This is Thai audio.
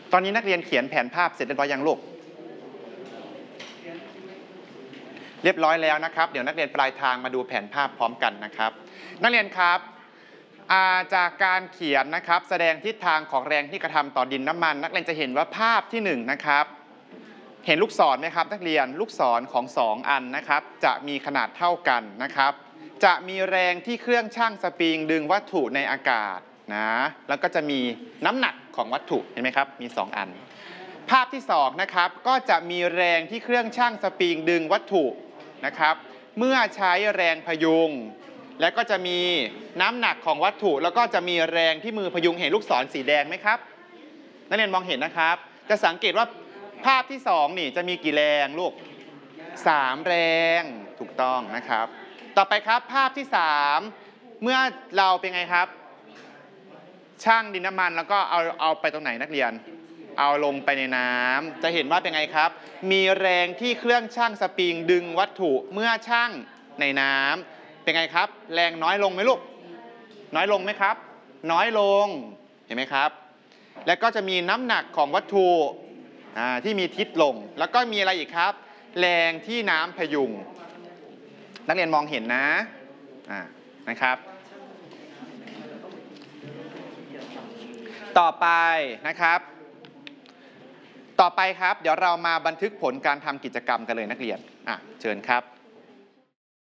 ตอนนี้นักเรียนเขียนแผนภาพเสร็จเรียบร้อยยังลูกเรียบร้อยแล้วนะครับเดี๋ยวนักเรียนปลายทางมาดูแผนภาพพร้อมกันนะครับนักเรียนครับจากการเขียนนะครับแสดงทิศทางของแรงที่กระทำต่อดินน้ำมันนักเรียนจะเห็นว่าภาพที่1นะครับเห็นลูกศรไหมครับนักเรียนลูกศรของ2อันนะครับจะมีขนาดเท่ากันนะครับจะมีแรงที่เครื่องชั่งสปริงดึงวัตถุในอากาศนะแล้วก็จะมีน้ำหนักของวัตถุเห็นไหมครับมี2อันภาพที่2นะครับก็จะมีแรงที่เครื่องชั่งสปริงดึงวัตถุนะครับเมื่อใช้แรงพยุงและก็จะมีน้ำหนักของวัตถุแล้วก็จะมีแรงที่มือพยุงเห็นลูกศรสีแดงไหมครับนักเรียนมองเห็นนะครับจะสังเกตว่าภาพที่2นี่จะมีกี่แรงลูก3แรงถูกต้องนะครับต่อไปครับภาพที่3เมื่อเราเป็นไงครับชั่งดินน้ำมันแล้วก็เอาไปตรงไหนนักเรียนเอาลงไปในน้ำจะเห็นว่าเป็นไงครับมีแรงที่เครื่องชั่งสปริงดึงวัตถุเมื่อชั่งในน้ำเป็นไงครับแรงน้อยลงไหมลูกน้อยลงไหมครับน้อยลงเห็นไหมครับแล้วก็จะมีน้ำหนักของวัตถุที่มีทิศลงแล้วก็มีอะไรอีกครับแรงที่น้ำพยุงนักเรียนมองเห็นนะครับต่อไปนะครับต่อไปครับเดี๋ยวเรามาบันทึกผลการทำกิจกรรมกันเลยนักเรียนเชิญครับ